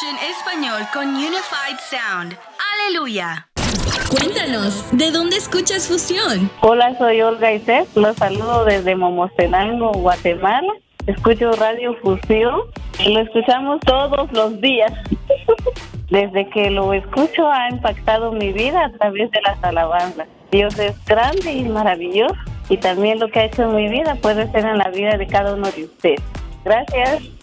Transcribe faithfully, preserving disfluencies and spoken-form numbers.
en español con Unified Sound. ¡Aleluya! Cuéntanos, ¿de dónde escuchas Fusión? Hola, soy Olga Isés. Los saludo desde Momostenango, Guatemala. Escucho Radio Fusión y lo escuchamos todos los días. Desde que lo escucho ha impactado mi vida a través de las alabanzas. Dios es grande y maravilloso y también lo que ha hecho en mi vida puede ser en la vida de cada uno de ustedes. Gracias.